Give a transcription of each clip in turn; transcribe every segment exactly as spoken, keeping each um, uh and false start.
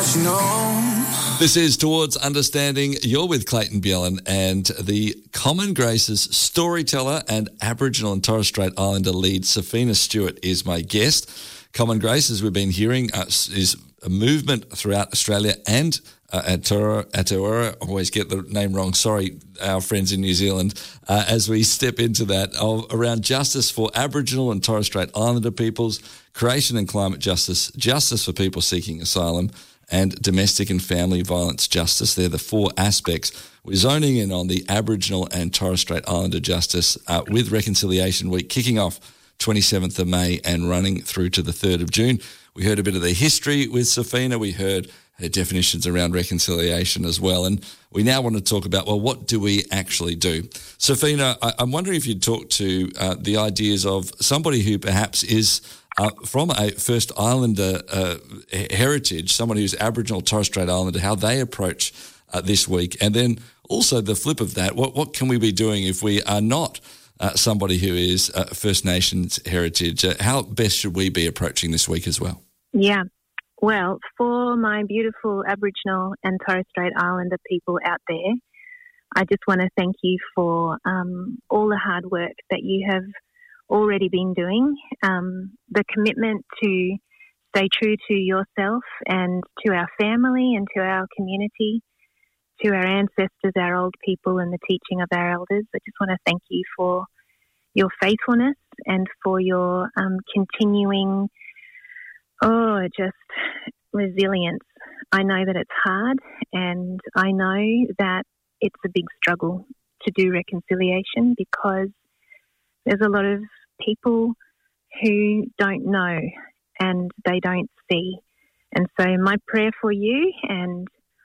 This is Towards Understanding. You're with Clayton Bjellan, and the Common Graces storyteller and Aboriginal and Torres Strait Islander lead, Safina Stewart, is my guest. Common Graces, we've been hearing, uh, is a movement throughout Australia and uh, Aotearoa, Aotearoa, I always get the name wrong, sorry, our friends in New Zealand, uh, as we step into that, of, around justice for Aboriginal and Torres Strait Islander peoples, creation and climate justice, justice for people seeking asylum, and domestic and family violence justice. They're the four aspects. We're zoning in on the Aboriginal and Torres Strait Islander justice uh, with Reconciliation Week kicking off twenty-seventh of May and running through to the third of June. We heard a bit of the history with Safina. We heard her definitions around reconciliation as well. And we now want to talk about, well, what do we actually do? Safina, I- I'm wondering if you'd talk to uh, the ideas of somebody who perhaps is Uh, from a First Islander uh, heritage, someone who's Aboriginal, Torres Strait Islander, how they approach uh, this week, and then also the flip of that, what, what can we be doing if we are not uh, somebody who is uh, First Nations heritage? Uh, how best should we be approaching this week as well? Yeah, well, for my beautiful Aboriginal and Torres Strait Islander people out there, I just want to thank you for um, all the hard work that you have already been doing, um, the commitment to stay true to yourself and to our family and to our community, to our ancestors, our old people, and the teaching of our elders. I just want to thank you for your faithfulness and for your um, continuing, oh, just resilience. I know that it's hard, and I know that it's a big struggle to do reconciliation because there's a lot of people who don't know and they don't see. And so my prayer for you and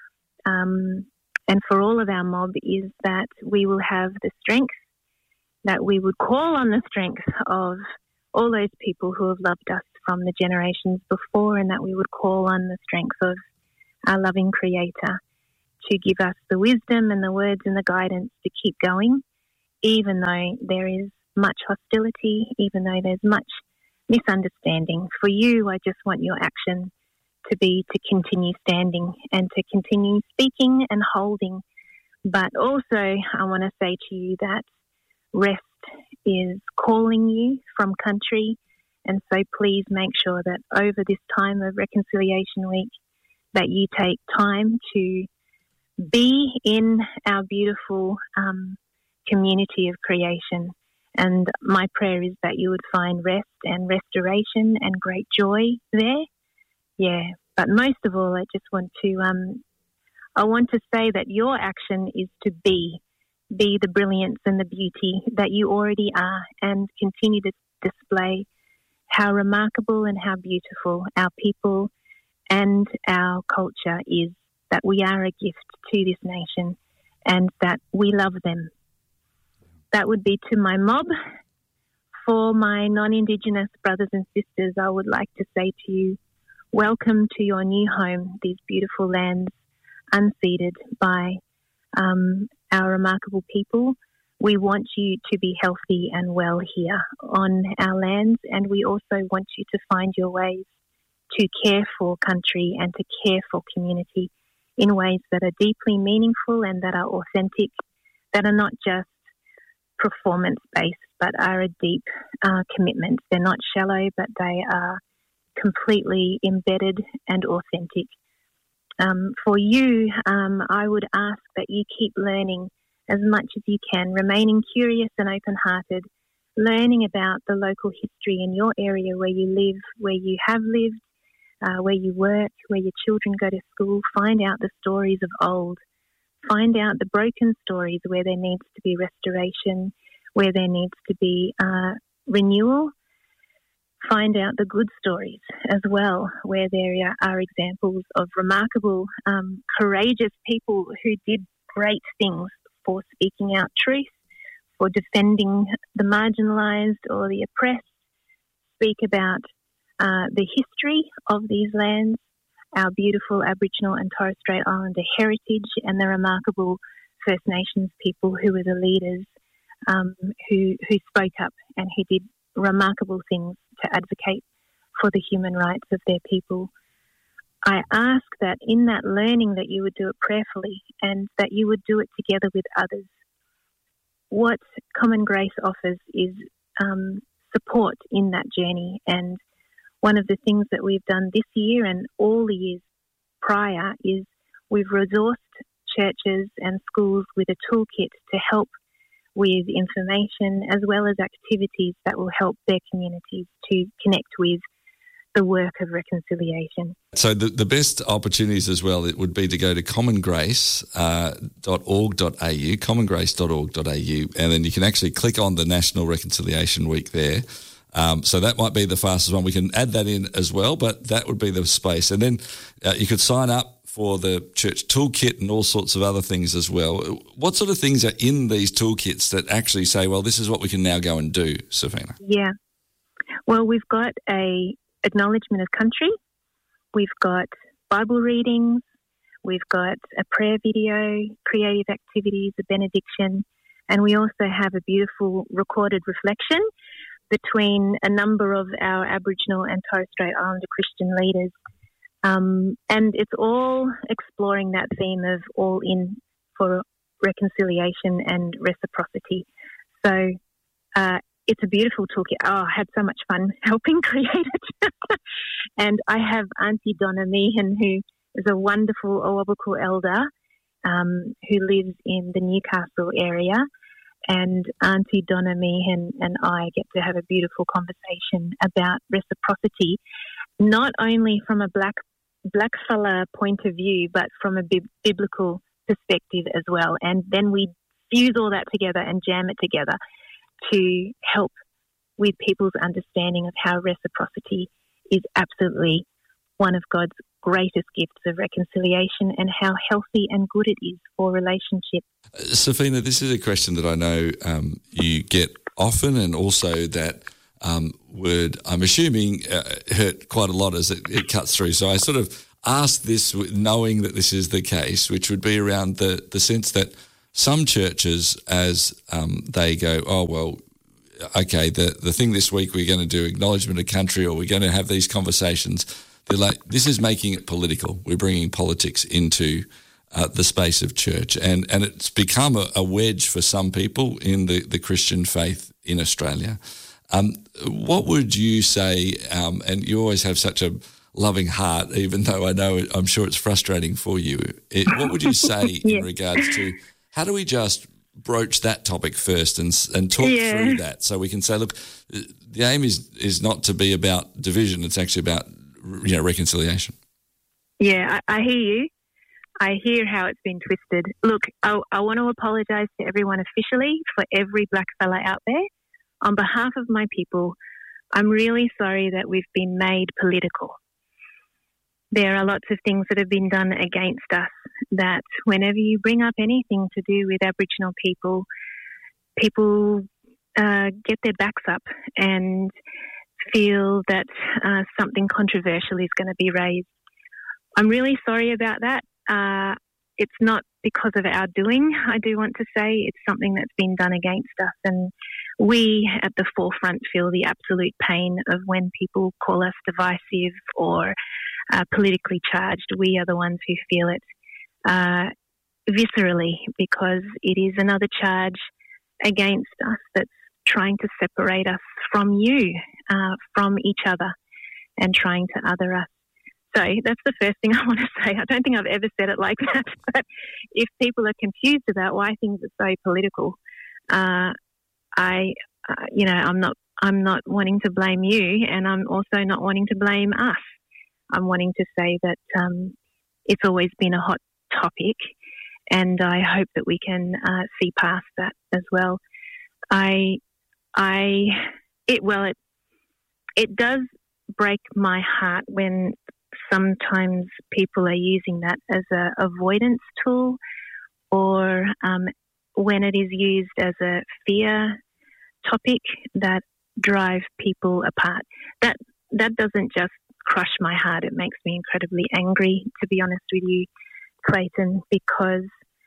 um, and for all of our mob is that we will have the strength, that we would call on the strength of all those people who have loved us from the generations before, and that we would call on the strength of our loving Creator to give us the wisdom and the words and the guidance to keep going, even though there is much hostility, even though there's much misunderstanding. For you, I just want your action to be to continue standing and to continue speaking and holding. But also, I want to say to you that rest is calling you from country, and so please make sure that over this time of Reconciliation Week that you take time to be in our beautiful um, community of creation. And my prayer is that you would find rest and restoration and great joy there. Yeah, but most of all, I just want to, um, I want to say that your action is to be, be the brilliance and the beauty that you already are, and continue to display how remarkable and how beautiful our people and our culture is, that we are a gift to this nation and that we love them. That would be to my mob. For my non-Indigenous brothers and sisters, I would like to say to you, welcome to your new home, these beautiful lands, unceded by um, our remarkable people. We want you to be healthy and well here on our lands, and we also want you to find your ways to care for country and to care for community in ways that are deeply meaningful and that are authentic, that are not just performance-based, but are a deep uh, commitment. They're not shallow, but they are completely embedded and authentic. Um, for you, um, I would ask that you keep learning as much as you can, remaining curious and open-hearted, learning about the local history in your area where you live, where you have lived, uh, where you work, where your children go to school. Find out the stories of old. Find out the broken stories where there needs to be restoration, where there needs to be uh, renewal. Find out the good stories as well, where there are examples of remarkable, um, courageous people who did great things for speaking out truth, for defending the marginalised or the oppressed. Speak about uh, the history of these lands, our beautiful Aboriginal and Torres Strait Islander heritage, and the remarkable First Nations people who were the leaders um, who who spoke up and who did remarkable things to advocate for the human rights of their people. I ask that in that learning that you would do it prayerfully and that you would do it together with others. What Common Grace offers is um, support in that journey, and one of the things that we've done this year and all the years prior is we've resourced churches and schools with a toolkit to help with information as well as activities that will help their communities to connect with the work of reconciliation. So the, the best opportunities as well, it would be to go to common grace dot org dot a u, common grace dot org dot a u, and then you can actually click on the National Reconciliation Week there. Um, so that might be the fastest one. We can add that in as well, but that would be the space. And then uh, you could sign up for the church toolkit and all sorts of other things as well. What sort of things are in these toolkits that actually say, well, this is what we can now go and do, Safina? Yeah. Well, we've got a acknowledgement of country. We've got Bible readings. We've got a prayer video, creative activities, a benediction, and we also have a beautiful recorded reflection between a number of our Aboriginal and Torres Strait Islander Christian leaders. Um, and it's all exploring that theme of all in for reconciliation and reciprocity. So uh, it's a beautiful toolkit. Oh, I had so much fun helping create it. And I have Auntie Donna Meehan, who is a wonderful Awabakal elder um, who lives in the Newcastle area. And Auntie Donna Meehan and I get to have a beautiful conversation about reciprocity, not only from a black black fella point of view, but from a bib- biblical perspective as well. And then we fuse all that together and jam it together to help with people's understanding of how reciprocity is absolutely one of God's greatest gifts of reconciliation and how healthy and good it is for relationship. Uh, Safina, this is a question that I know um, you get often, and also that um, word, I'm assuming, uh, hurt quite a lot as it, it cuts through. So I sort of ask this knowing that this is the case, which would be around the, the sense that some churches, as um, they go, oh, well, okay, the, the thing this week we're going to do acknowledgement of country, or we're going to have these conversations, they're like, this is making it political. We're bringing politics into uh, the space of church. And, and it's become a, a wedge for some people in the, the Christian faith in Australia. Um, what would you say, um, and you always have such a loving heart, even though I know, it, I'm sure it's frustrating for you. It, what would you say yeah. in regards to how do we just broach that topic first and and talk yeah. through that, so we can say, look, the aim is is not to be about division; it's actually about, you know, reconciliation. Yeah, I, I hear you. I hear how it's been twisted. Look, I, I want to apologise to everyone officially for every black fella out there. On behalf of my people, I'm really sorry that we've been made political. There are lots of things that have been done against us that whenever you bring up anything to do with Aboriginal people, people uh, get their backs up and feel that uh, something controversial is going to be raised. I'm really sorry about that. Uh, it's not because of our doing, I do want to say. It's something that's been done against us, and we at the forefront feel the absolute pain of when people call us divisive or uh, politically charged. We are the ones who feel it uh, viscerally, because it is another charge against us that's trying to separate us from you, uh, from each other, and trying to other us. So that's the first thing I want to say. I don't think I've ever said it like that, but if people are confused about why things are so political, uh, I, uh, you know, I'm not, I'm not wanting to blame you, and I'm also not wanting to blame us. I'm wanting to say that um, it's always been a hot topic, and I hope that we can uh, see past that as well. I, I, it well, it, it does break my heart when sometimes people are using that as a avoidance tool, or um, when it is used as a fear topic that drives people apart. That that doesn't just crush my heart. It makes me incredibly angry, to be honest with you, Clayton, because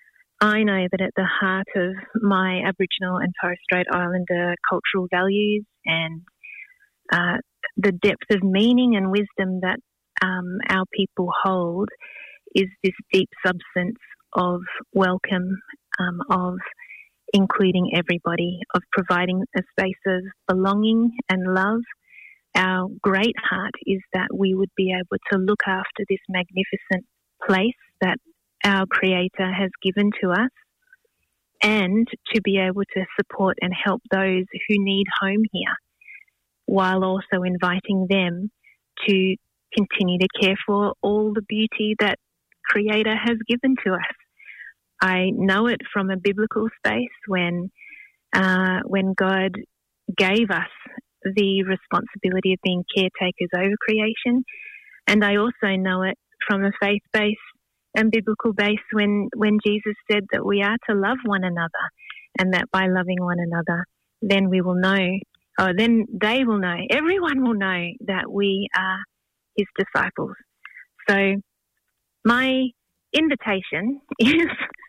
I know that at the heart of my Aboriginal and Torres Strait Islander cultural values and uh, the depth of meaning and wisdom that um, our people hold is this deep substance of welcome, um, of including everybody, of providing a space of belonging and love. Our great heart is that we would be able to look after this magnificent place that our Creator has given to us, and to be able to support and help those who need home here, while also inviting them to continue to care for all the beauty that Creator has given to us. I know it from a biblical space when uh, when God gave us the responsibility of being caretakers over creation, and I also know it from a faith-based and biblical base when, when Jesus said that we are to love one another, and that by loving one another, then we will know, or then they will know, everyone will know that we are His disciples. So my invitation is,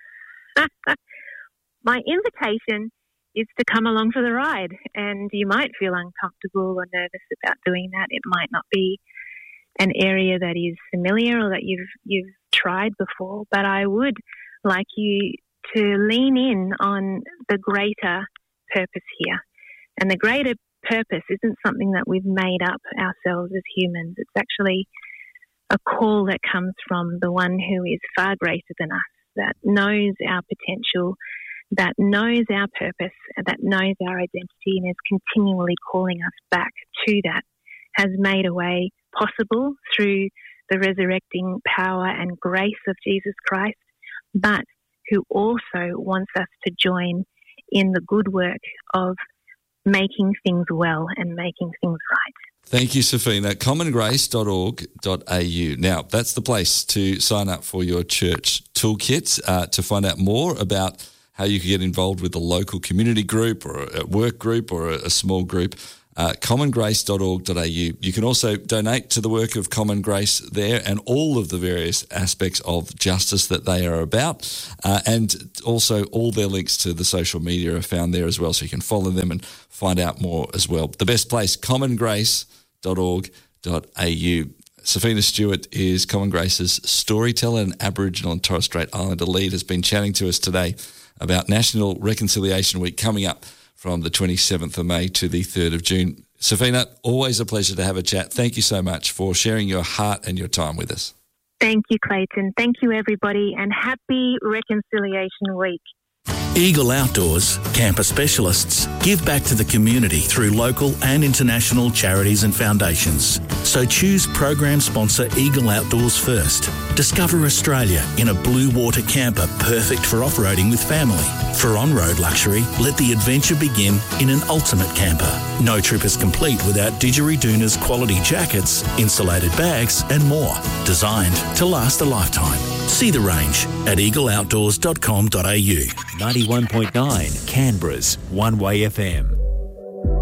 my invitation is to come along for the ride. And you might feel uncomfortable or nervous about doing that. It might not be an area that is familiar or that you've you've tried before, but I would like you to lean in on the greater purpose here. And the greater purpose isn't something that we've made up ourselves as humans. It's actually a call that comes from the one who is far greater than us, that knows our potential, that knows our purpose, that knows our identity, and is continually calling us back to that, has made a way possible through the resurrecting power and grace of Jesus Christ, but who also wants us to join in the good work of making things well and making things right. Thank you, Safina. common grace dot org dot a u. Now, that's the place to sign up for your church toolkit, uh, to find out more about how you can get involved with a local community group or a work group or a, a small group. Uh, common grace dot org dot a u. You can also donate to the work of Common Grace there and all of the various aspects of justice that they are about. Uh, and also all their links to the social media are found there as well, so you can follow them and find out more as well. The best place, common grace dot org dot a u. Safina Stewart is Common Grace's storyteller and Aboriginal and Torres Strait Islander lead, has been chatting to us today about National Reconciliation Week coming up from the twenty-seventh of May to the third of June. Safina, always a pleasure to have a chat. Thank you so much for sharing your heart and your time with us. Thank you, Clayton. Thank you, everybody, and happy Reconciliation Week. Eagle Outdoors, camper specialists, give back to the community through local and international charities and foundations. So choose program sponsor Eagle Outdoors first. Discover Australia in a blue water camper perfect for off-roading with family. For on-road luxury, let the adventure begin in an ultimate camper. No trip is complete without Didgeridoon's quality jackets, insulated bags and more. Designed to last a lifetime. See the range at eagle outdoors dot com dot a u. ninety-one point nine Canberra's One Way F M.